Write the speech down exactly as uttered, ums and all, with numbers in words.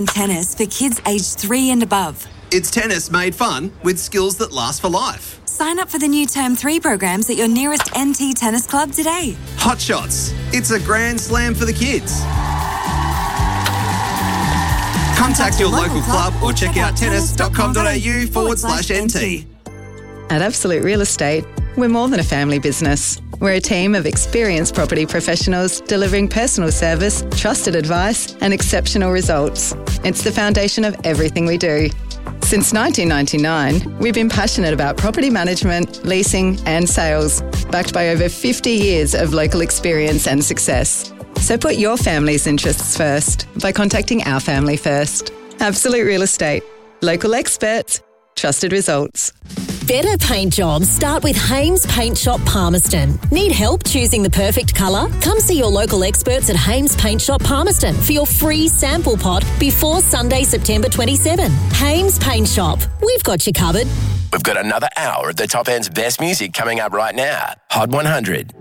Tennis for kids aged three and above. It's tennis made fun with skills that last for life. Sign up for the new Term three programs at your nearest N T Tennis Club today. Hot Shots. It's a grand slam for the kids. Contact your local club or check out tennis.com.au forward slash NT. At Absolute Real Estate, we're more than a family business. We're a team of experienced property professionals delivering personal service, trusted advice, and exceptional results. It's the foundation of everything we do. Since nineteen ninety-nine, we've been passionate about property management, leasing, and sales, backed by over fifty years of local experience and success. So put your family's interests first by contacting our family first. Absolute Real Estate. Local experts. Trusted results. Better paint jobs start with Hames Paint Shop Palmerston. Need help choosing the perfect colour? Come see your local experts at Hames Paint Shop Palmerston for your free sample pot before Sunday, September twenty-seventh. Hames Paint Shop. We've got you covered. We've got another hour of the top end's best music coming up right now. Hot one hundred.